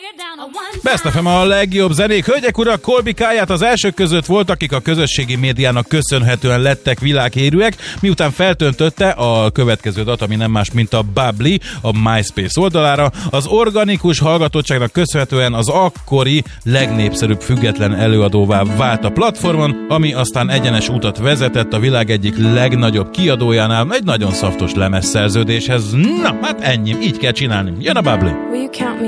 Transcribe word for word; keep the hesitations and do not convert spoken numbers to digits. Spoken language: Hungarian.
Best ef em a legjobb zenék. Hölgyek, urak, Colby Káját az elsők között volt, akik a közösségi médiának köszönhetően lettek világhírűek, miután feltöntötte a következő dat, ami nem más, mint a Bubbly, a MySpace oldalára. Az organikus hallgatottságnak köszönhetően az akkori legnépszerűbb független előadóvá vált a platformon, ami aztán egyenes utat vezetett a világ egyik legnagyobb kiadójánál egy nagyon szaftos lemezszerződéshez. Na, hát ennyi, így kell csinálni. Jön a Bubbly.